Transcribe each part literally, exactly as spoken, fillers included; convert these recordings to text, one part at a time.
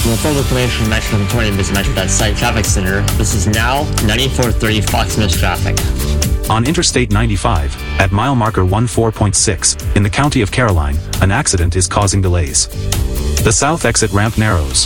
From the full information from Metro twenty Business Metro dot site Traffic Center, this is now ninety-four thirty Fox Miss traffic. On Interstate ninety-five, at mile marker fourteen point six, in the county of Caroline, an accident is causing delays. The south exit ramp narrows.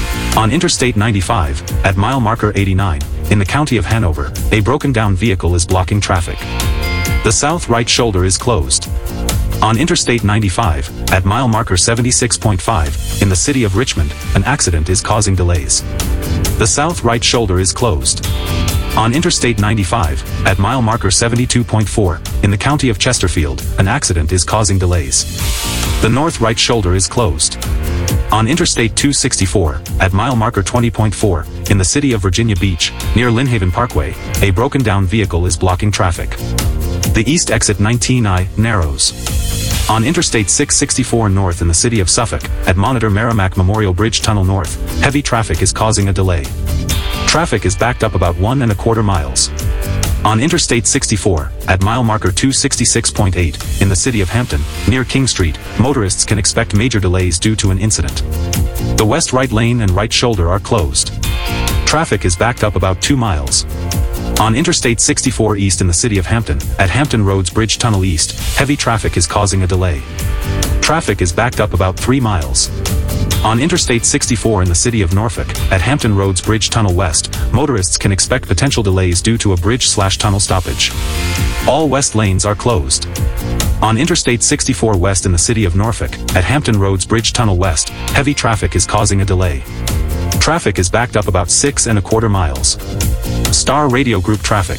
On Interstate ninety-five, at mile marker eighty-nine, in the county of Hanover, a broken down vehicle is blocking traffic. The south right shoulder is closed. On Interstate ninety-five, at mile marker seventy-six point five, in the city of Richmond, an accident is causing delays. The south right shoulder is closed. On Interstate ninety-five, at mile marker seventy-two point four, in the county of Chesterfield, an accident is causing delays. The north right shoulder is closed. On Interstate two sixty-four, at mile marker twenty point four, in the city of Virginia Beach, near Lynnhaven Parkway, a broken down vehicle is blocking traffic. The east exit nineteen I narrows. On Interstate six sixty-four north in the city of Suffolk, at Monitor Merrimack Memorial Bridge Tunnel North, heavy traffic is causing a delay. Traffic is backed up about one and a quarter miles. On Interstate sixty-four, at mile marker two sixty-six point eight, in the city of Hampton, near King Street, motorists can expect major delays due to an incident. The west right lane and right shoulder are closed. Traffic is backed up about two miles. On Interstate sixty-four east in the city of Hampton, at Hampton Roads Bridge Tunnel East, heavy traffic is causing a delay. Traffic is backed up about three miles. On Interstate sixty-four in the city of Norfolk, at Hampton Roads Bridge Tunnel West, motorists can expect potential delays due to a bridge slash tunnel stoppage. All west lanes are closed. On Interstate sixty-four west in the city of Norfolk, at Hampton Roads Bridge Tunnel West, heavy traffic is causing a delay. Traffic is backed up about six and a quarter miles. Star Radio Group Traffic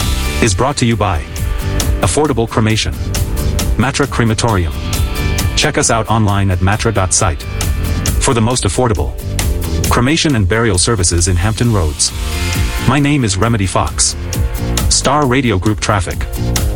is brought to you by Affordable Cremation, Matra Crematorium. Check us out online at matra dot site for the most affordable cremation and burial services in Hampton Roads. My name is Remedy Fox. Star Radio Group Traffic.